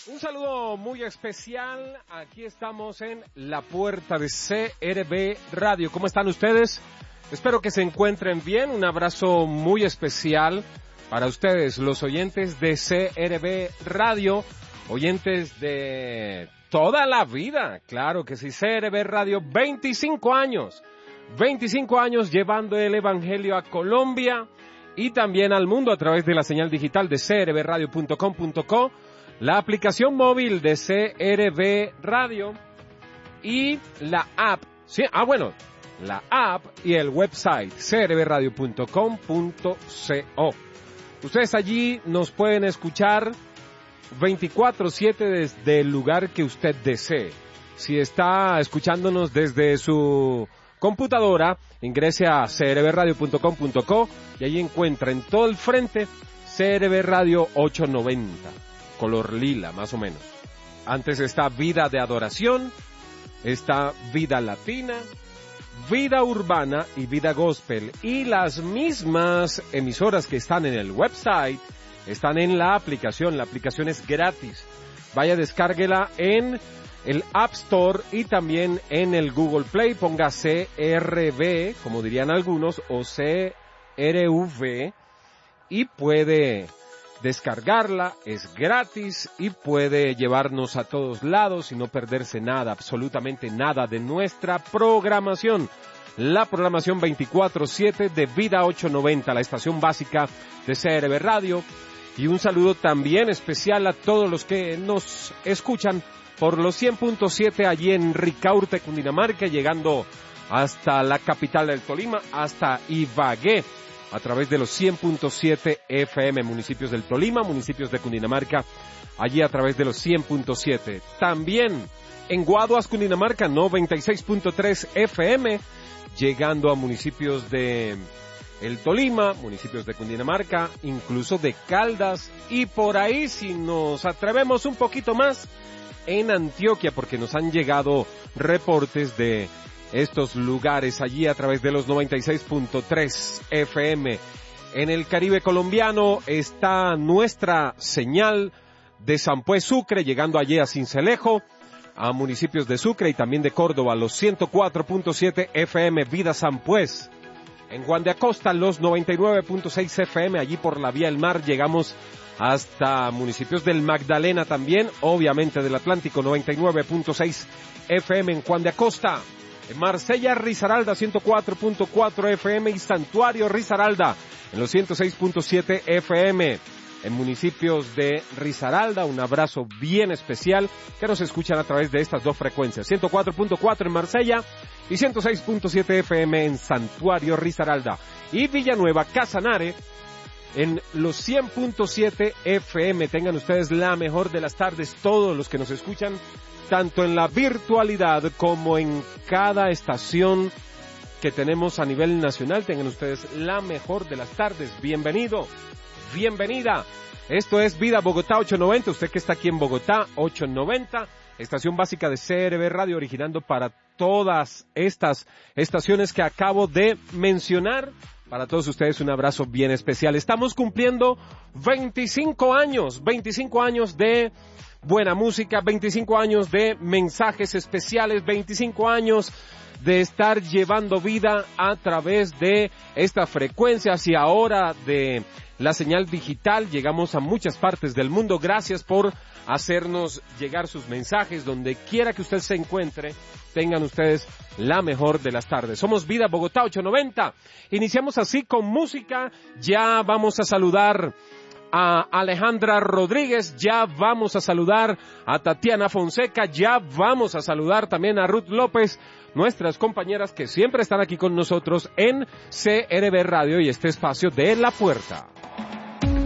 Un saludo muy especial. Aquí estamos en la puerta de CRB Radio. ¿Cómo están ustedes? Espero que se encuentren bien. Un abrazo muy especial para ustedes, los oyentes de CRB Radio, oyentes de toda la vida. Claro que sí, CRB Radio, 25 años. 25 años llevando el evangelio a Colombia y también al mundo a través de la señal digital de crbradio.com.co. La aplicación móvil de CRB Radio y la app, sí, la app y el website crbradio.com.co. Ustedes allí nos pueden escuchar 24/7 desde el lugar que usted desee. Si está escuchándonos desde su computadora, ingrese a crbradio.com.co y allí encuentra en todo el frente CRB Radio 890. Color lila, más o menos. Antes está Vida de Adoración, está Vida Latina, Vida Urbana y Vida Gospel. Y las mismas emisoras que están en el website están en la aplicación. La aplicación es gratis. Vaya, descárguela en el App Store y también en el Google Play. Ponga CRB, como dirían algunos, o CRV y puede descargarla, es gratis y puede llevarnos a todos lados y no perderse nada, absolutamente nada de nuestra programación. La programación 24/7 de Vida 890, la estación básica de CRB Radio. Y un saludo también especial a todos los que nos escuchan por los 100.7 allí en Ricaurte, Cundinamarca, llegando hasta la capital del Tolima, hasta Ibagué, a través de los 100.7 FM, municipios del Tolima, municipios de Cundinamarca, allí a través de los 100.7. También en Guaduas, Cundinamarca, 96.3 FM, llegando a municipios de el Tolima, municipios de Cundinamarca, incluso de Caldas, y por ahí, si nos atrevemos un poquito más, en Antioquia, porque nos han llegado reportes de estos lugares allí a través de los 96.3 FM. En el Caribe colombiano está nuestra señal de Sampué, Sucre, llegando allí a Sincelejo, a municipios de Sucre y también de Córdoba, los 104.7 FM Vida Sampués. En Juan de Acosta, los 99.6 FM, allí por la vía del mar, llegamos hasta municipios del Magdalena también, obviamente del Atlántico, 99.6 FM en Juan de Acosta. En Marsella, Risaralda, 104.4 FM y Santuario Risaralda, en los 106.7 FM. En municipios de Risaralda, un abrazo bien especial que nos escuchan a través de estas dos frecuencias, 104.4 en Marsella y 106.7 FM en Santuario Risaralda. Y Villanueva, Casanare, en los 100.7 FM. Tengan ustedes la mejor de las tardes, todos los que nos escuchan, tanto en la virtualidad como en cada estación que tenemos a nivel nacional. Tengan ustedes la mejor de las tardes. Bienvenido, bienvenida. Esto es Vida Bogotá 890. Usted que está aquí en Bogotá, 890, estación básica de CRB Radio, originando para todas estas estaciones que acabo de mencionar. Para todos ustedes un abrazo bien especial. Estamos cumpliendo 25 años de buena música, 25 años de mensajes especiales, 25 años de estar llevando vida a través de estas frecuencias y ahora de la señal digital. Llegamos a muchas partes del mundo. Gracias por hacernos llegar sus mensajes donde quiera que usted se encuentre. Tengan ustedes la mejor de las tardes. Somos Vida Bogotá 890. Iniciamos así con música. Ya vamos a saludar a Alejandra Rodríguez, ya vamos a saludar a Tatiana Fonseca, ya vamos a saludar también a Ruth López, nuestras compañeras que siempre están aquí con nosotros en CRB Radio y este espacio de La Puerta.